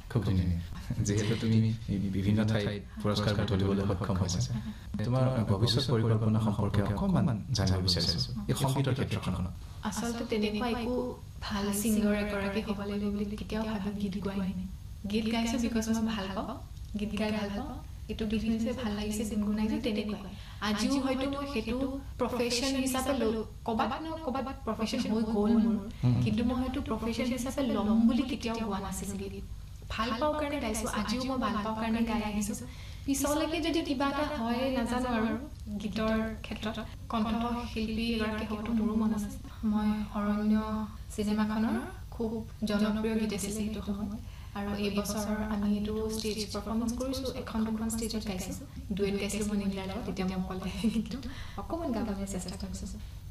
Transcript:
খুব ধুনীয়া যেহেতু তুমি বিভিন্ন ঠাইত পুৰস্কাৰ বুটলিবলৈ সক্ষম হৈছা তোমাৰ ভৱিষ্যত পৰিকল্পনা সম্পৰ্কে অকণমান জানিব বিচাৰিছোঁ এই সংগীতৰ ক্ষেত্ৰখনত আচলতে তেনেকুৱা একো ভাল ছিংগাৰ এগৰাকী হ'ব লাগিব বুলি কেতিয়াও ভাবি গীত গোৱাই নাই গীত গাইছোঁ বিকজ মই ভাল পাওঁ গীত গাই ভাল পাওঁ এইটো বিজনেছে ভাল লাগিছে গুণগুণাইছোঁ তেনেকুৱাই আজিও হয়তো মই সেইটো প্ৰফেশ্যন হিচাপে ক'ৰবাত প্ৰফেশ্যন হৈ গ'ল মোৰ কিন্তু মই হয়তো প্ৰফেশ্যন হিচাপে ল'ম বুলি কেতিয়াও গোৱা নাছিলোঁ গীত ভাল পাওঁ কাৰণে গাইছোঁ আজিও মই ভাল পাওঁ কাৰণে গাই আহিছোঁ পিছলৈকে যদি কিবা এটা হয় নাজানো আৰু গীতৰ ক্ষেত্ৰত কণ্ঠশিল্পী এগৰাকী হোৱাটো মোৰো মন আছে মই অৰণ্য চিনেমাখনৰ খুব জনপ্ৰিয় গীত আছিলে সেইটো সময়ত আৰু এই বছৰ আমি এইটো ষ্টেজ পাৰফৰ্মেঞ্চ কৰিছোঁ এখন দুখন ষ্টেজত গাইছোঁ ডুৱেট গাইছিলোঁ মই নীলাৰ লগত তেতিয়া মই অকলে গীতটো অকণমান গাবলৈ চেষ্টা কৰিছোঁ